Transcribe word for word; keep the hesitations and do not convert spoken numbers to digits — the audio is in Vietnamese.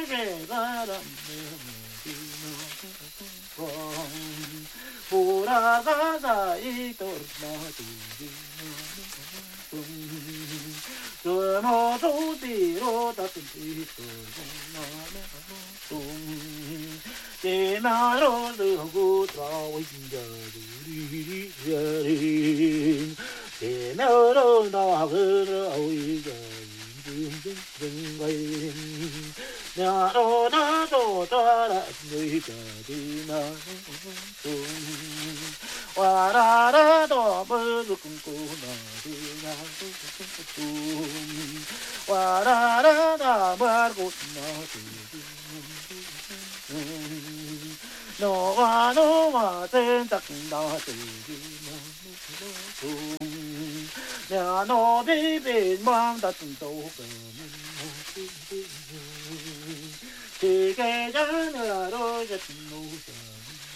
cái ra đầm Pura ra ra y tor na tu Rồi mò tu ti ro ta tu ti tor na na tum Che na ro du gu tra wi ja ri ja ri Che na ro na gu ra wi ja ri ding ding gai Nhà ro na ro ta la wi ja di na tum Wa ra ra do bơ du kum ku na di na tum Wa ra ra da ba gu na di No wa no wa ten tak na di na tum Nhà no bi bi mang da tum do ba Chỉ cái giá nữa rồi rất nụ